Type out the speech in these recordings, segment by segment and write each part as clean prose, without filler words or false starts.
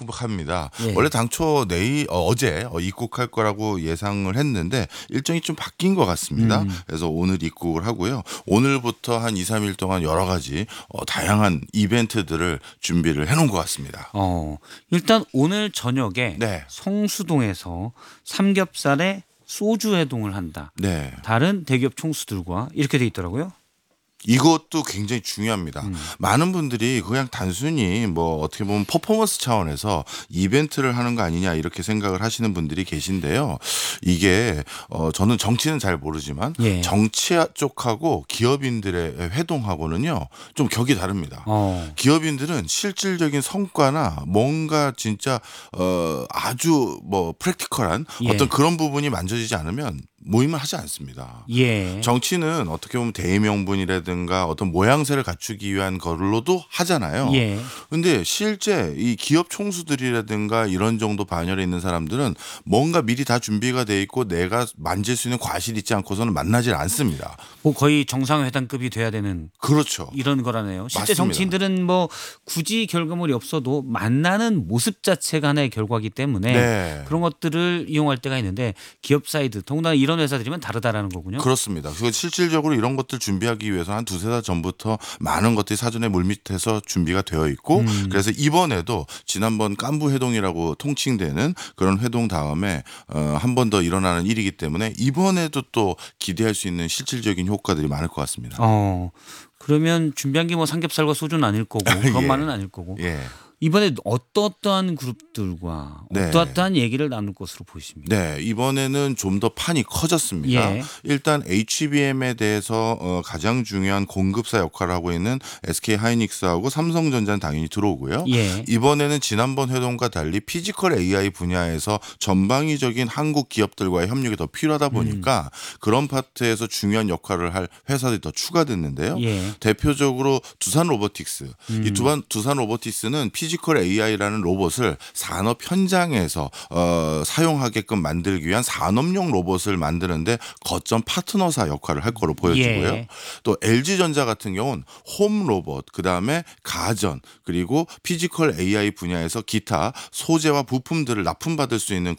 입국합니다. 예. 원래 당초 어제 입국할 거라고 예상을 했는데 일정이 좀 바뀐 것 같습니다. 그래서 오늘 입국을 하고요. 오늘부터 한 2, 3일 동안 여러 가지 다양한 이벤트들을 준비를 해놓은 것 같습니다. 일단 오늘 저녁에 네. 성수동에서 삼겹살에 소주 회동을 한다. 네. 다른 대기업 총수들과 이렇게 돼 있더라고요. 이것도 굉장히 중요합니다. 많은 분들이 그냥 단순히 뭐 어떻게 보면 퍼포먼스 차원에서 이벤트를 하는 거 아니냐 이렇게 생각을 하시는 분들이 계신데요. 이게 저는 정치는 잘 모르지만 예. 정치 쪽하고 기업인들의 회동하고는요 좀 격이 다릅니다. 기업인들은 실질적인 성과나 뭔가 진짜 아주 뭐 프랙티컬한 예. 어떤 그런 부분이 만져지지 않으면 모임을 하지 않습니다. 예. 정치는 어떻게 보면 대의명분이라든가 어떤 모양새를 갖추기 위한 걸로도 하잖아요. 예. 근데 실제 이 기업 총수들이라든가 이런 정도 반열에 있는 사람들은 뭔가 미리 다 준비가 돼 있고 내가 만질 수 있는 과실이 있지 않고서는 만나질 않습니다. 뭐 거의 정상회담급이 돼야 되는 그렇죠. 이런 거라네요. 실제 맞습니다. 정치인들은 뭐 굳이 결과물이 없어도 만나는 모습 자체가 하나의 결과이기 때문에 네. 그런 것들을 이용할 때가 있는데 기업 사이드 더군다나 이런 회사들이면 다르다라는 거군요. 그렇습니다. 그래서 실질적으로 이런 것들 준비하기 위해서 한 두세 달 전부터 많은 것들이 사전에 물밑에서 준비가 되어 있고 그래서 이번에도 지난번 깐부 회동이라고 통칭되는 그런 회동 다음에 한 번 더 일어나는 일이기 때문에 이번에도 또 기대할 수 있는 실질적인 효과들이 많을 것 같습니다. 그러면 준비한 게 뭐 삼겹살과 소주는 아닐 거고 그것만은 아닐 거고 예. 이번에 어떠한 그룹들과 네. 어떠한 얘기를 나눌 것으로 보이십니까? 네, 이번에는 좀 더 판이 커졌습니다. 예. 일단 HBM에 대해서 가장 중요한 공급사 역할을 하고 있는 SK 하이닉스하고 삼성전자는 당연히 들어오고요. 예. 이번에는 지난번 회동과 달리 피지컬 AI 분야에서 전방위적인 한국 기업들과의 협력이 더 필요하다 보니까 그런 파트에서 중요한 역할을 할 회사들이 더 추가됐는데요. 예. 대표적으로 두산 로보틱스. 이 두산 로보틱스는 피지컬 AI라는 로봇을 산업 현장에서 사용하게끔 만들기 위한 산업용 로봇을 만드는데 거점 파트너사 역할을 할 거로 보여지고요. 예. 또 LG전자 같은 경우는 홈 로봇, 그다음에 가전, 그리고 피지컬 AI 분야에서 기타 소재와 부품들을 납품받을 수 있는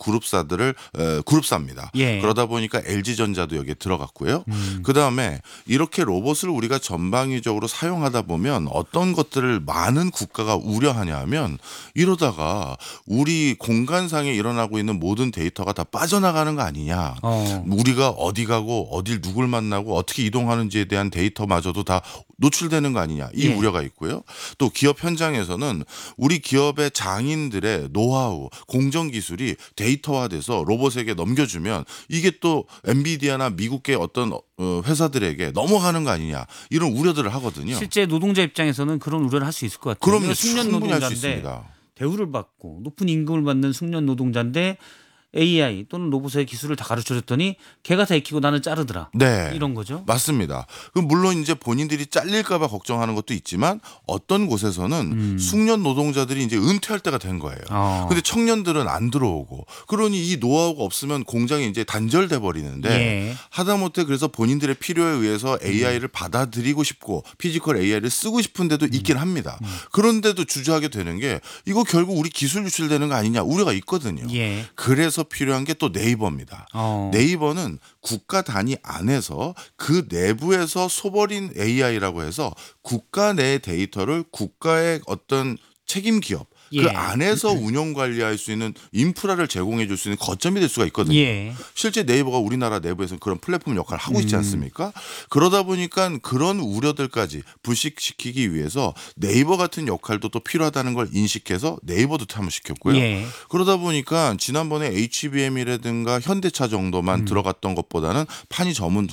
그룹사입니다. 예. 그러다 보니까 LG전자도 여기에 들어갔고요. 그다음에 이렇게 로봇을 우리가 전방위적으로 사용하다 보면 어떤 것들을 많은 국가가 우려하냐 하면 이러다가 우리 공간상에 일어나고 있는 모든 데이터가 다 빠져나가는 거 아니냐. 우리가 어디 가고 어딜 누굴 만나고 어떻게 이동하는지에 대한 데이터마저도 다 노출되는 거 아니냐. 이 예. 우려가 있고요. 또 기업 현장에서는 우리 기업의 장인들의 노하우, 공정 기술이 데이터화돼서 로봇에게 넘겨주면 이게 또 엔비디아나 미국의 어떤 회사들에게 넘어가는 거 아니냐. 이런 우려들을 하거든요. 실제 노동자 입장에서는 그런 우려를 할 수 있을 것 같아요. 그럼요. 숙련 충분히 할 수 노동자인데 있습니다. 대우를 받고 높은 임금을 받는 숙련 노동자인데 AI 또는 로봇의 기술을 다 가르쳐줬더니 걔가 다 익히고 나는 자르더라. 네. 이런 거죠. 맞습니다. 물론 이제 본인들이 잘릴까봐 걱정하는 것도 있지만 어떤 곳에서는 숙련 노동자들이 이제 은퇴할 때가 된 거예요. 근데 청년들은 안 들어오고 그러니 이 노하우가 없으면 공장이 이제 단절돼 버리는데 예. 하다못해 그래서 본인들의 필요에 의해서 AI를 받아들이고 싶고 피지컬 AI를 쓰고 싶은데도 있긴 합니다. 그런데도 주저하게 되는 게 이거 결국 우리 기술 유출되는 거 아니냐 우려가 있거든요. 예. 그래서 필요한 게 또 네이버입니다. 네이버는 국가 단위 안에서 그 내부에서 소버린 AI라고 해서 국가 내 데이터를 국가의 어떤 책임 기업 그 예. 안에서 운영 관리할 수 있는 인프라를 제공해 줄 수 있는 거점이 될 수가 있거든요. 예. 실제 네이버가 우리나라 내부에서 그런 플랫폼 역할을 하고 있지 않습니까? 그러다 보니까 그런 우려들까지 불식시키기 위해서 네이버 같은 역할도 또 필요하다는 걸 인식해서 네이버도 참여시켰고요. 예. 그러다 보니까 지난번에 HBM이라든가 현대차 정도만 들어갔던 것보다는 판이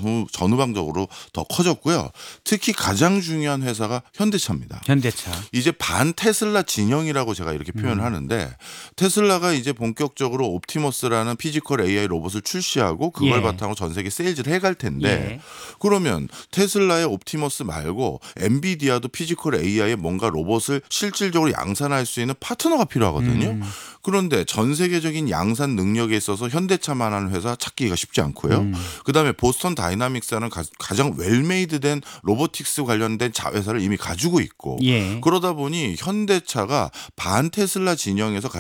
전후방적으로 더 커졌고요. 특히 가장 중요한 회사가 현대차입니다. 현대차. 이제 반 테슬라 진영이라고 제가 이렇게 표현을 하는데 테슬라가 이제 본격적으로 옵티머스라는 피지컬 AI 로봇을 출시하고 그걸 예. 바탕으로 전 세계 세일즈를 해갈 텐데 예. 그러면 테슬라의 옵티머스 말고 엔비디아도 피지컬 AI에 뭔가 로봇을 실질적으로 양산할 수 있는 파트너가 필요하거든요. 그런데 전 세계적인 양산 능력에 있어서 현대차만한 회사 찾기가 쉽지 않고요. 그다음에 보스턴 다이나믹스라는 가장 웰메이드된 로보틱스 관련된 자회사를 이미 가지고 있고 예. 그러다 보니 현대차가 반 테슬라 진영에서